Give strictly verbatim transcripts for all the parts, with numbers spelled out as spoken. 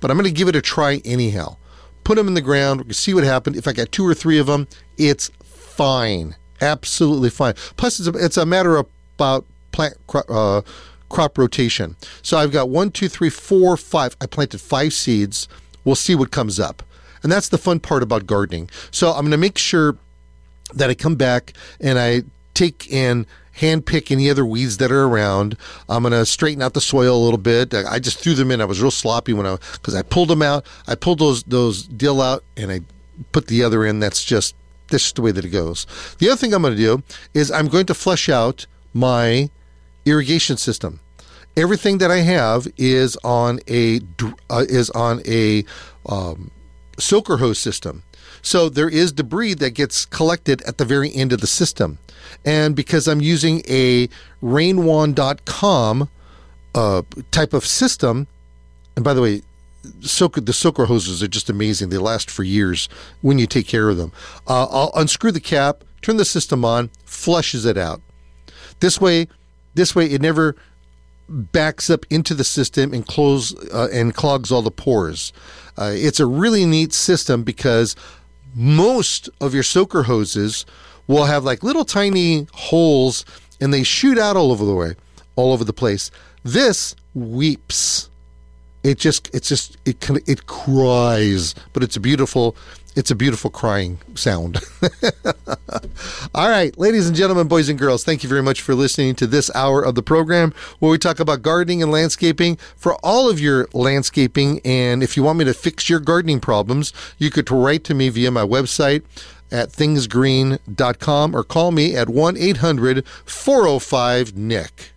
but I'm going to give it a try anyhow. Put them in the ground, see what happened. If I got two or three of them, it's fine. Absolutely fine. Plus, it's a, it's a matter of about plant crop, uh, crop rotation. So I've got one, two, three, four, five. I planted five seeds. We'll see what comes up. And that's the fun part about gardening. So I'm going to make sure that I come back and I take and hand pick any other weeds that are around. I'm going to straighten out the soil a little bit. I just threw them in. I was real sloppy when I, because I pulled them out. I pulled those those dill out and I put the other in. That's just, that's just the way that it goes. The other thing I'm going to do is I'm going to flush out my irrigation system. Everything that I have is on a uh, is on a um, soaker hose system. So there is debris that gets collected at the very end of the system. And because I'm using a rainwan dot com uh, type of system, and by the way, soaker, the soaker hoses are just amazing. They last for years when you take care of them. Uh, I'll unscrew the cap, turn the system on, flushes it out. This way, this way it never backs up into the system and close uh, and clogs all the pores. Uh, it's a really neat system because most of your soaker hoses will have like little tiny holes and they shoot out all over the way, all over the place. This weeps. It just, it's just, it it cries, but it's a beautiful, it's a beautiful crying sound. All right, ladies and gentlemen, boys and girls, thank you very much for listening to this hour of the program where we talk about gardening and landscaping. For all of your landscaping, and if you want me to fix your gardening problems, you could write to me via my website at things green dot com or call me at one eight hundred four oh five N I C.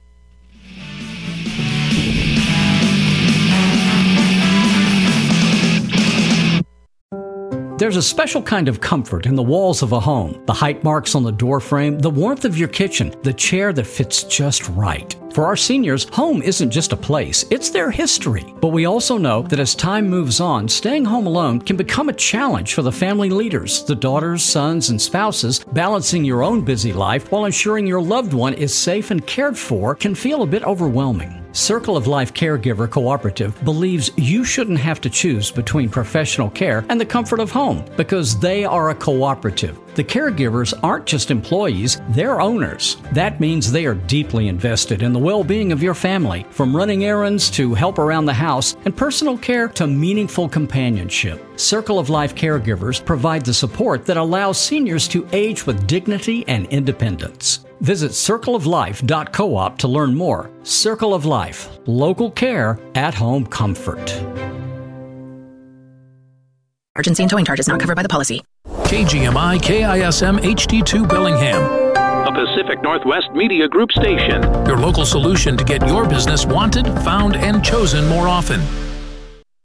There's a special kind of comfort in the walls of a home, the height marks on the door frame, the warmth of your kitchen, the chair that fits just right. For our seniors, home isn't just a place, it's their history. But we also know that as time moves on, staying home alone can become a challenge for the family leaders, the daughters, sons, and spouses. Balancing your own busy life while ensuring your loved one is safe and cared for can feel a bit overwhelming. Circle of Life Caregiver Cooperative believes you shouldn't have to choose between professional care and the comfort of home because they are a cooperative. The caregivers aren't just employees, they're owners. That means they are deeply invested in the well-being of your family, from running errands to help around the house and personal care to meaningful companionship. Circle of Life Caregivers provide the support that allows seniors to age with dignity and independence. Visit circle of life dot coop to learn more. Circle of Life, local care, at-home comfort. Emergency and towing charges not covered by the policy. K G M I K I S M H D two Bellingham, a Pacific Northwest Media Group station. Your local solution to get your business wanted, found, and chosen more often.